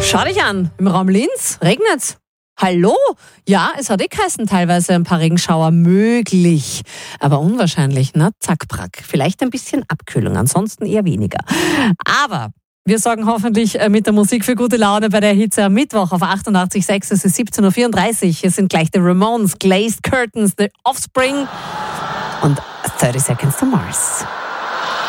Schau dich an, im Raum Linz regnet's. Hallo? Ja, es hat geheißen, teilweise ein paar Regenschauer möglich. Aber unwahrscheinlich, ne? Zack, brack. Vielleicht ein bisschen Abkühlung, ansonsten eher weniger. Aber wir sorgen hoffentlich mit der Musik für gute Laune bei der Hitze am Mittwoch auf 88.6. Es ist 17.34 Uhr. Hier sind gleich die Ramones, Glazed Curtains, The Offspring und 30 Seconds to Mars.